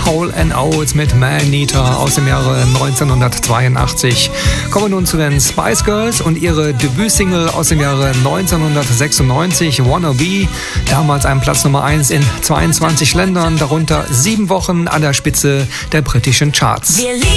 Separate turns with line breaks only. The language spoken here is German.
Hall & Oates mit Man-Eater aus dem Jahre 1982. Kommen wir nun zu den Spice Girls und ihre Debütsingle aus dem Jahre 1996, Wanna Be. Damals ein Platz Nummer 1 in 22 Ländern, darunter 7 Wochen an der Spitze der britischen Charts.